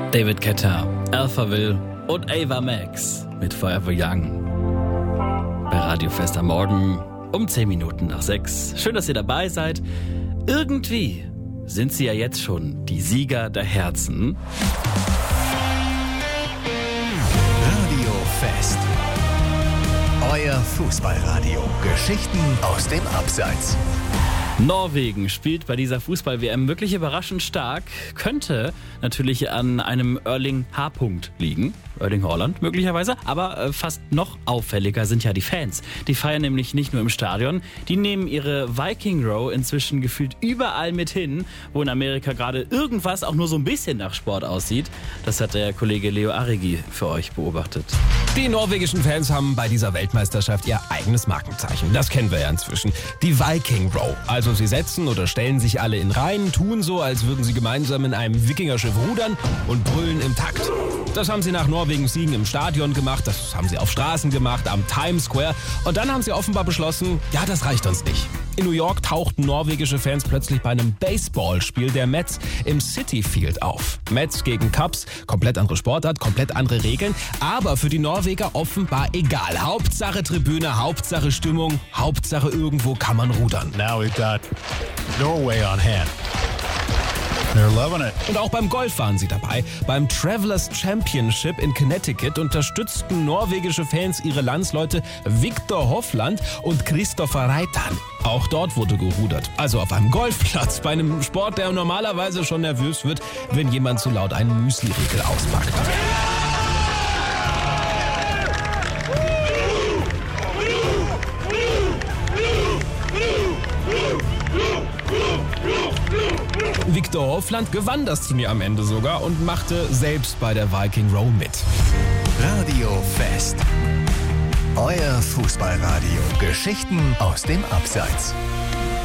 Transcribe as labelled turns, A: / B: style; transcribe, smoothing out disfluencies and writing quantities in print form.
A: David Guetta, Alphaville und Ava Max mit Forever Young. Bei Radio Fest am Morgen um 10 Minuten nach 6. Schön, dass ihr dabei seid. Irgendwie sind sie ja jetzt schon die Sieger der Herzen.
B: Radio Fest. Euer Fußballradio. Geschichten aus dem Abseits.
A: Norwegen spielt bei dieser Fußball-WM wirklich überraschend stark. Könnte natürlich an einem Erling H. liegen. Erling Haaland möglicherweise. Aber fast noch auffälliger sind ja die Fans. Die feiern nämlich nicht nur im Stadion. Die nehmen ihre Viking Row inzwischen gefühlt überall mit hin, wo in Amerika gerade irgendwas auch nur so ein bisschen nach Sport aussieht. Das hat der Kollege Leo Arigi für euch beobachtet.
C: Die norwegischen Fans haben bei dieser Weltmeisterschaft ihr eigenes Markenzeichen. Das kennen wir ja inzwischen. Die Viking Row. Also sie setzen oder stellen sich alle in Reihen, tun so, als würden sie gemeinsam in einem Wikingerschiff rudern und brüllen im Takt. Das haben sie nach Norwegens Siegen im Stadion gemacht, das haben sie auf Straßen gemacht, am Times Square. Und dann haben sie offenbar beschlossen, ja, das reicht uns nicht. In New York tauchten norwegische Fans plötzlich bei einem Baseballspiel der Mets im Citi Field auf. Mets gegen Cubs, komplett andere Sportart, komplett andere Regeln, aber für die Norweger offenbar egal. Hauptsache Tribüne, Hauptsache Stimmung, Hauptsache irgendwo kann man rudern.
D: Now we've got Norway on hand. They're loving it.
C: Und auch beim Golf waren sie dabei. Beim Travelers Championship in Connecticut unterstützten norwegische Fans ihre Landsleute Viktor Hovland und Kristoffer Reitan. Auch dort wurde gerudert. Also auf einem Golfplatz, bei einem Sport, der normalerweise schon nervös wird, wenn jemand zu laut einen Müsli-Riegel auspackt. Viktor Hovland gewann das Turnier am Ende sogar und machte selbst bei der Viking Row mit.
B: Radio Fest. Euer Fußballradio. Geschichten aus dem Abseits.